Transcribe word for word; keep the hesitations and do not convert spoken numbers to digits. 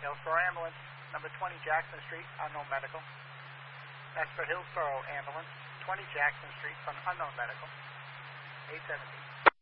Hillsborough Ambulance, number twenty Jackson Street, unknown medical. That's for Hillsborough Ambulance, twenty Jackson Street from unknown medical. eight seventeen.